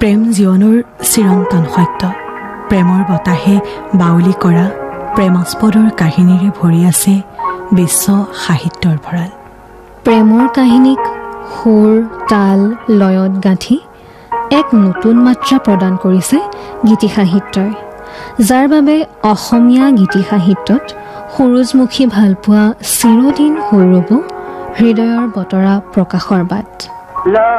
প্ৰেম জীৱনৰ চিৰন্তন সত্য। প্ৰেমৰ বতাহে বাউলি কৰা প্ৰেমাস্পদৰ কাহিনীৰে ভৰি আছে বিশ্ব সাহিত্যৰ ভঁৰাল। প্ৰেমৰ কাহিনীক সুৰ তাল লয়ত গাঁঠি এক নতুন মাত্ৰা প্ৰদান কৰিছে গীতি সাহিত্যই, যাৰ বাবে অসমীয়া গীতি সাহিত্যত সুৰুজমুখী ভালপোৱা চিৰদিন হৈ ৰ'ব হৃদয়ৰ বতৰা প্ৰকাশৰ বাট।